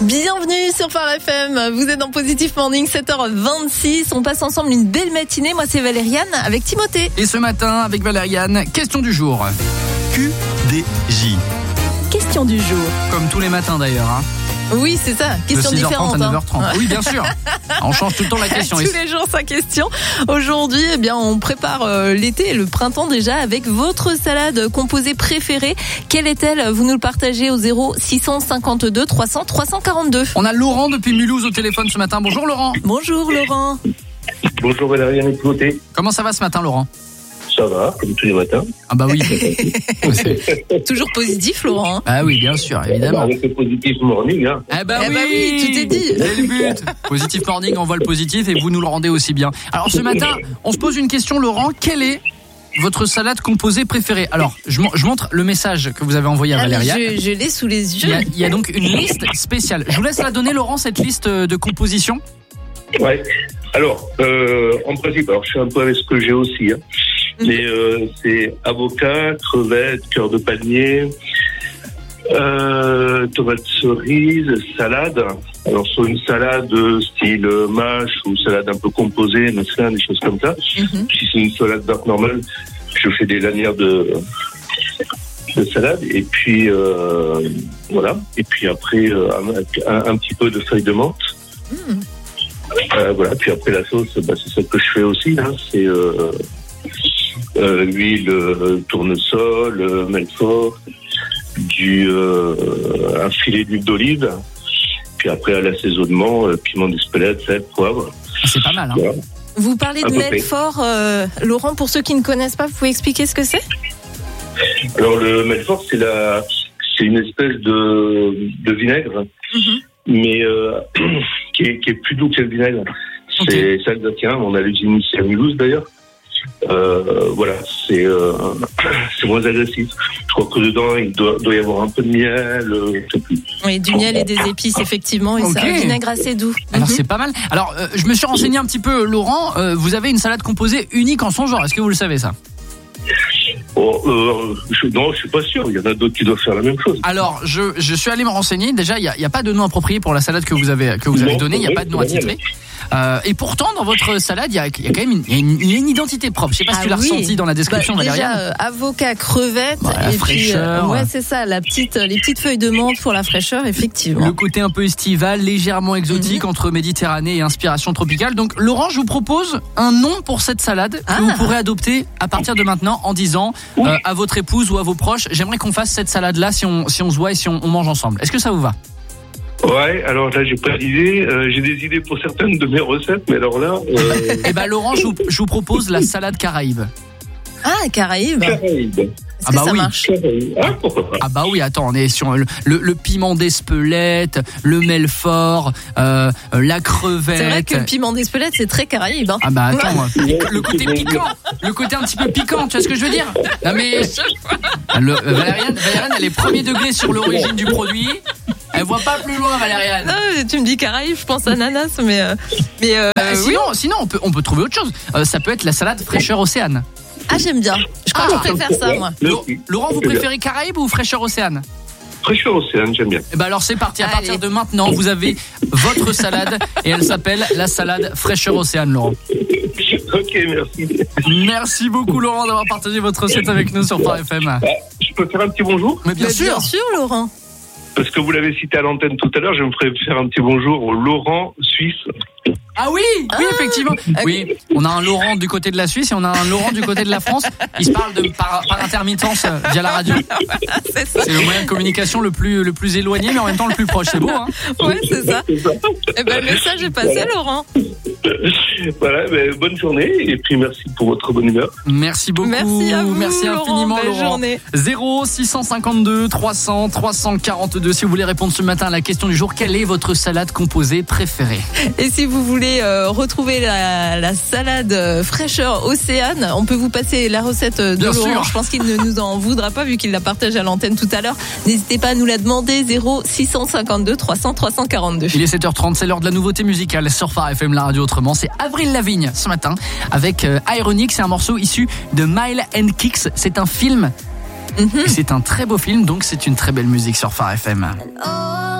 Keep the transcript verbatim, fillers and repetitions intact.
Bienvenue sur Phare F M, vous êtes dans Positif Morning, sept heures vingt-six, on passe ensemble une belle matinée, moi c'est Valériane avec Timothée. Et ce matin avec Valériane, question du jour. Q D J. Question du jour. Comme tous les matins d'ailleurs. Hein. Oui, c'est ça, question de six heures trente différente. à neuf heures trente. Hein. Oui, bien sûr. On change tout le temps la question. Tous les jours sa question. Aujourd'hui, eh bien, on prépare euh, l'été et le printemps déjà avec votre salade composée préférée. Quelle est-elle? Vous nous le partagez au zéro six cent cinquante-deux trois cents trois cent quarante-deux. On a Laurent depuis Mulhouse au téléphone ce matin. Bonjour Laurent. Bonjour Laurent. Bonjour Valériane et Timothée. Comment ça va ce matin Laurent? Ça va, comme tous les matins. Ah bah oui. Toujours positif Laurent. Ah oui, bien sûr, évidemment. Avec le Positif Morning. Hein. Ah bah, eh oui, bah oui, tout est dit. C'est le but. Positif Morning, on voit le positif et vous nous le rendez aussi bien. Alors ce matin, on se pose une question Laurent. Quelle est votre salade composée préférée? Alors, je, je montre le message que vous avez envoyé à ah, Valériane. Je, je l'ai sous les yeux. Il y, a, il y a donc une liste spéciale. Je vous laisse la donner Laurent, cette liste de composition. Ouais. Alors, euh, en principe, alors je suis un peu avec ce que j'ai aussi. Hein. Mais euh, c'est avocat, crevettes, cœur de palmier, euh, tomates cerises, salade. Alors soit une salade style mâche ou salade un peu composée, des choses comme ça. Mm-hmm. Si c'est une salade dark normale, je fais des lanières de, de salade. Et puis euh, voilà. Et puis après euh, un, un petit peu de feuilles de menthe. Mm. Euh, voilà. Puis après la sauce, bah, c'est ça que je fais aussi. Hein. C'est euh, Euh, l'huile euh, tournesol, euh, Melfort, du euh, un filet d'huile d'olive, puis après à l'assaisonnement, euh, piment d'Espelette, sel, poivre. C'est pas mal, hein. Voilà. Vous parlez de Melfort, euh, Laurent, pour ceux qui ne connaissent pas, vous pouvez expliquer ce que c'est? Alors le Melfort, c'est la, c'est une espèce de, de vinaigre, mm-hmm. mais euh, qui, est, qui est plus doux que le vinaigre. C'est okay. Alsacien, on a l'usine ici à Mulhouse d'ailleurs. Euh, voilà, c'est, euh, c'est moins agressif. Je crois que dedans, il doit, doit y avoir un peu de miel. Euh, je sais plus. Oui, du miel et des épices, effectivement, et okay. C'est un vinaigre assez doux. Alors, mm-hmm. c'est pas mal. Alors, euh, je me suis renseigné un petit peu, Laurent. Euh, vous avez une salade composée unique en son genre. Est-ce que vous le savez, ça? Oh, euh, je, non, je suis pas sûr. Il y en a d'autres qui doivent faire la même chose. Alors, je, je suis allé me renseigner. Déjà, il y a, il y a pas de nom approprié pour la salade que vous avez que vous avez donnée. Il y a pas de nom attitré. Euh, et pourtant, dans votre salade, il y a, il y a quand même une, il y a une, une identité propre. Je sais pas ah si tu l'as oui. ressenti dans la description, bah, Valériane. Déjà, euh, avocat, crevette, bah, la et fraîcheur. Puis, euh, ouais, c'est ça, la petite, les petites feuilles de menthe pour la fraîcheur, effectivement. Le côté un peu estival, légèrement exotique mm-hmm. entre Méditerranée et inspiration tropicale. Donc, Laurent, je vous propose un nom pour cette salade ah. que vous pourrez adopter à partir de maintenant en disant euh, à votre épouse ou à vos proches, j'aimerais qu'on fasse cette salade-là si on, si on se voit et si on, on mange ensemble. Est-ce que ça vous va? Ouais, alors là, j'ai pas d'idée. Euh, j'ai des idées pour certaines de mes recettes, mais alors là... Euh... Eh ben, Laurent, je vous, je vous propose la salade Caraïbe. Ah, Caraïbe. Caraïbe. Est-ce ah que bah ça oui. marche? Ah, pourquoi pas. Ah bah oui, attends, on est sur le, le, le piment d'Espelette, le Melfort, euh, la crevette. C'est vrai que le piment d'Espelette, c'est très Caraïbe. Hein. Ah bah attends, le côté piquant, le côté un petit peu piquant, tu vois ce que je veux dire? Non mais le, Valériane, Valériane, elle est premier degré sur l'origine du produit. Elle voit pas plus loin, Valériane. Non, tu me dis Caraïbes, je pense ananas, mais euh, mais euh, bah, sinon, oui. sinon on peut on peut trouver autre chose. Euh, ça peut être la salade fraîcheur océane. Ah, j'aime bien. Je crois ah, que je préfère ça, moi. Laurent, vous préférez Caraïbes ou fraîcheur océane? Fraîcheur océane, j'aime bien. Et bah alors c'est parti. À Allez. partir de maintenant, vous avez votre salade et elle s'appelle la salade fraîcheur océane, Laurent. Ok, merci. Merci beaucoup, Laurent, d'avoir partagé votre recette avec nous sur Phare F M. Ah, je peux faire un petit bonjour? Mais bien Mais sûr. Bien sûr, Laurent. Parce que vous l'avez cité à l'antenne tout à l'heure, je me ferai faire un petit bonjour au Laurent Suisse. Ah oui, oui, ah, effectivement. Okay. Oui, on a un Laurent du côté de la Suisse et on a un Laurent du côté de la France. Ils se parlent de, par, par intermittence via la radio. C'est ça. C'est le moyen de communication le plus, le plus éloigné, mais en même temps le plus proche. C'est beau, hein? Ouais, c'est ça. Et ben, le message est passé, Laurent. Voilà, ben, bonne journée et puis merci pour votre bonne humeur. Merci beaucoup. Merci à vous, merci infiniment, Laurent. Laurent. Journée. zéro six cent cinquante-deux trois cents trois cent quarante-deux. Si vous voulez répondre ce matin à la question du jour, quelle est votre salade composée préférée? Et si vous voulez euh, retrouver la, la salade euh, fraîcheur océane, on peut vous passer la recette de Bien Laurent. sûr. Je pense qu'il ne nous en voudra pas vu qu'il la partage à l'antenne tout à l'heure. N'hésitez pas à nous la demander. Zéro six cent cinquante-deux trois cents trois cent quarante-deux. Il est sept heures trente, c'est l'heure de la nouveauté musicale sur Phare F M, la radio autrement. C'est Avril Lavigne ce matin avec euh, Ironic. C'est un morceau issu de Mile and Kicks. C'est un film. Mm-hmm. Et c'est un très beau film, donc c'est une très belle musique sur Phare F M. Oh.